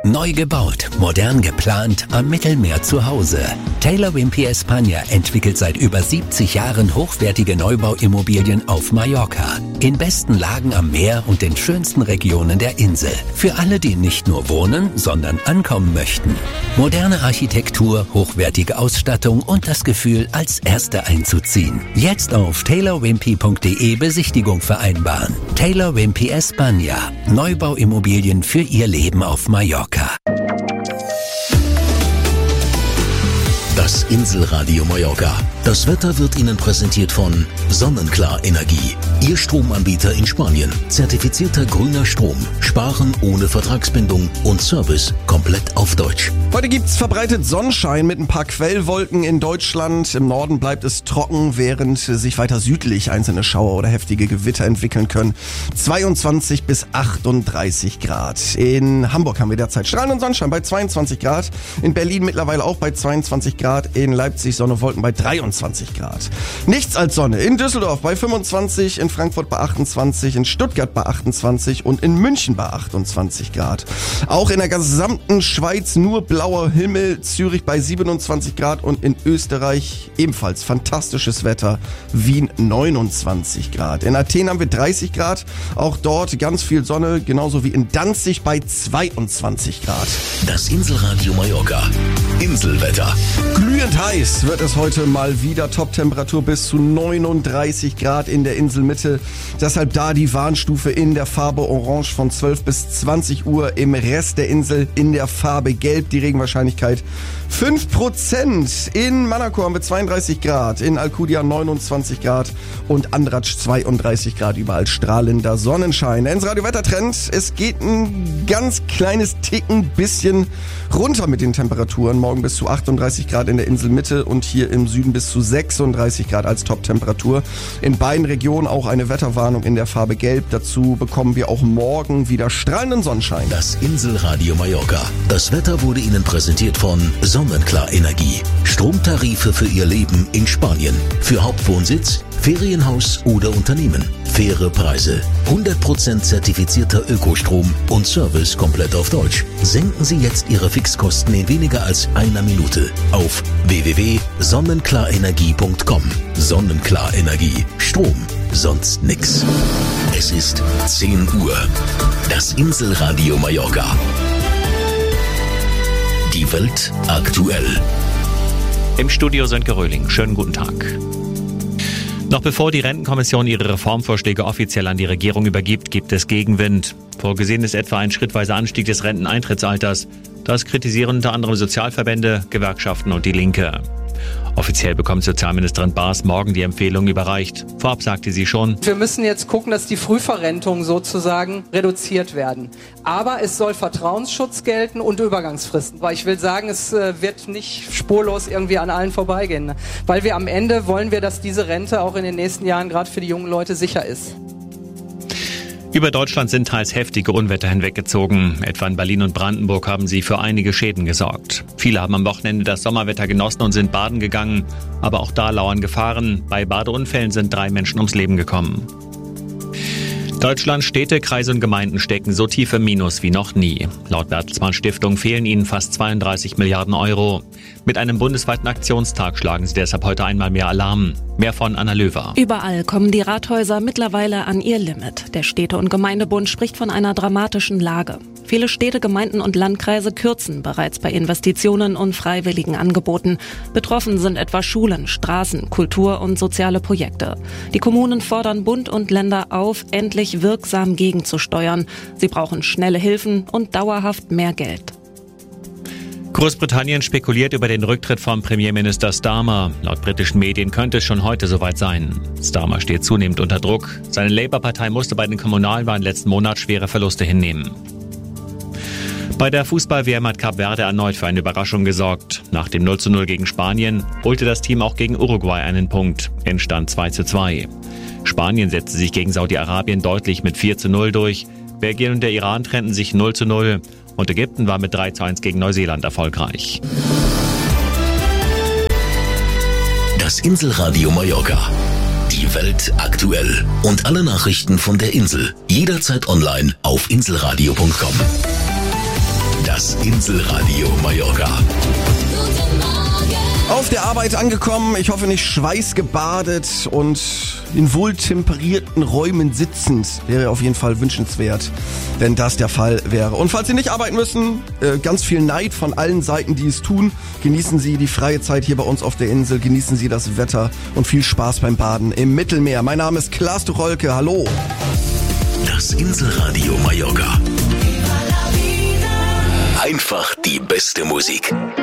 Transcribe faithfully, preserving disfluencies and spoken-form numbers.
Neu gebaut, modern geplant, am Mittelmeer zu Hause. Taylor Wimpey España entwickelt seit über siebzig Jahren hochwertige Neubauimmobilien auf Mallorca. In besten Lagen am Meer und den schönsten Regionen der Insel. Für alle, die nicht nur wohnen, sondern ankommen möchten. Moderne Architektur, hochwertige Ausstattung und das Gefühl, als Erste einzuziehen. Jetzt auf taylor wimpey punkt de Besichtigung vereinbaren. Taylor Wimpey España. Neubauimmobilien für Ihr Leben auf Mallorca. Das Inselradio Mallorca. Das Wetter wird Ihnen präsentiert von Sonnenklar Energie. Ihr Stromanbieter in Spanien. Zertifizierter grüner Strom. Sparen ohne Vertragsbindung und Service komplett auf Deutsch. Heute gibt's verbreitet Sonnenschein mit ein paar Quellwolken in Deutschland. Im Norden bleibt es trocken, während sich weiter südlich einzelne Schauer oder heftige Gewitter entwickeln können. zweiundzwanzig bis achtunddreißig Grad. In Hamburg haben wir derzeit strahlenden Sonnenschein bei zweiundzwanzig Grad. In Berlin mittlerweile auch bei zweiundzwanzig Grad. In Leipzig Sonne und Wolken bei dreiundzwanzig Grad. Nichts als Sonne. In Düsseldorf bei fünfundzwanzig, in Frankfurt bei achtundzwanzig, in Stuttgart bei achtundzwanzig und in München bei achtundzwanzig Grad. Auch in der gesamten Schweiz nur blauer Himmel, Zürich bei siebenundzwanzig Grad und in Österreich ebenfalls fantastisches Wetter, Wien neunundzwanzig Grad. In Athen haben wir dreißig Grad, auch dort ganz viel Sonne, genauso wie in Danzig bei zweiundzwanzig Grad. Das Inselradio Mallorca. Inselwetter. Glühend heiß wird es heute mal wieder. Top-Temperatur bis zu neununddreißig Grad in der Inselmitte. Deshalb da die Warnstufe in der Farbe Orange von zwölf bis zwanzig Uhr. Im Rest der Insel in der Farbe Gelb. Die Regenwahrscheinlichkeit fünf Prozent. In Manacor haben wir zweiunddreißig Grad. In Alcudia neunundzwanzig Grad. Und Andratsch zweiunddreißig Grad. Überall strahlender Sonnenschein. Der Insel Radio Wettertrend. Es geht ein ganz kleines Ticken bisschen runter mit den Temperaturen. Morgen bis zu achtunddreißig Grad in der Inselmitte und hier im Süden bis zu sechsunddreißig Grad als Top-Temperatur. In beiden Regionen auch eine Wetterwarnung in der Farbe Gelb. Dazu bekommen wir auch morgen wieder strahlenden Sonnenschein. Das Inselradio Mallorca. Das Wetter wurde Ihnen präsentiert von Sonnenklar Energie. Stromtarife für Ihr Leben in Spanien. Für Hauptwohnsitz, Ferienhaus oder Unternehmen. Faire Preise. hundert Prozent zertifizierter Ökostrom und Service komplett auf Deutsch. Senken Sie jetzt Ihre Fixkosten in weniger als einer Minute auf w w w punkt sonnenklarenergie punkt com. Sonnenklar Energie. Strom. Sonst nix. Es ist zehn Uhr. Das Inselradio Mallorca. Die Welt aktuell. Im Studio Sönke Röhling. Schönen guten Tag. Noch bevor die Rentenkommission ihre Reformvorschläge offiziell an die Regierung übergibt, gibt es Gegenwind. Vorgesehen ist etwa ein schrittweiser Anstieg des Renteneintrittsalters. Das kritisieren unter anderem Sozialverbände, Gewerkschaften und die Linke. Offiziell bekommt Sozialministerin Baas morgen die Empfehlung überreicht. Vorab sagte sie schon: Wir müssen jetzt gucken, dass die Frühverrentungen sozusagen reduziert werden. Aber es soll Vertrauensschutz gelten und Übergangsfristen. Weil ich will sagen, es wird nicht spurlos irgendwie an allen vorbeigehen. Weil wir am Ende wollen wir, dass diese Rente auch in den nächsten Jahren gerade für die jungen Leute sicher ist. Über Deutschland sind teils heftige Unwetter hinweggezogen. Etwa in Berlin und Brandenburg haben sie für einige Schäden gesorgt. Viele haben am Wochenende das Sommerwetter genossen und sind baden gegangen. Aber auch da lauern Gefahren. Bei Badeunfällen sind drei Menschen ums Leben gekommen. Deutschlands Städte, Kreise und Gemeinden stecken so tief im Minus wie noch nie. Laut Bertelsmann Stiftung fehlen ihnen fast zweiunddreißig Milliarden Euro. Mit einem bundesweiten Aktionstag schlagen sie deshalb heute einmal mehr Alarm. Mehr von Anna Löwer. Überall kommen die Rathäuser mittlerweile an ihr Limit. Der Städte- und Gemeindebund spricht von einer dramatischen Lage. Viele Städte, Gemeinden und Landkreise kürzen bereits bei Investitionen und freiwilligen Angeboten. Betroffen sind etwa Schulen, Straßen, Kultur und soziale Projekte. Die Kommunen fordern Bund und Länder auf, endlich wirksam gegenzusteuern. Sie brauchen schnelle Hilfen und dauerhaft mehr Geld. Großbritannien spekuliert über den Rücktritt von Premierminister Starmer. Laut britischen Medien könnte es schon heute soweit sein. Starmer steht zunehmend unter Druck. Seine Labour-Partei musste bei den Kommunalwahlen letzten Monat schwere Verluste hinnehmen. Bei der Fußball-W M hat Kap Verde erneut für eine Überraschung gesorgt. Nach dem null zu null gegen Spanien holte das Team auch gegen Uruguay einen Punkt. Endstand zwei zu zwei. Spanien setzte sich gegen Saudi-Arabien deutlich mit vier zu null durch. Belgien und der Iran trennten sich null zu null. Und Ägypten war mit drei zu eins gegen Neuseeland erfolgreich. Das Inselradio Mallorca. Die Welt aktuell. Und alle Nachrichten von der Insel. Jederzeit online auf inselradio punkt com. Das Inselradio Mallorca. Auf der Arbeit angekommen, ich hoffe nicht schweißgebadet und in wohltemperierten Räumen sitzend. Wäre auf jeden Fall wünschenswert, wenn das der Fall wäre. Und falls Sie nicht arbeiten müssen, äh, ganz viel Neid von allen Seiten, die es tun. Genießen Sie die freie Zeit hier bei uns auf der Insel, genießen Sie das Wetter und viel Spaß beim Baden im Mittelmeer. Mein Name ist Klaas Tucholke, hallo. Das Inselradio Mallorca. Einfach die beste Musik.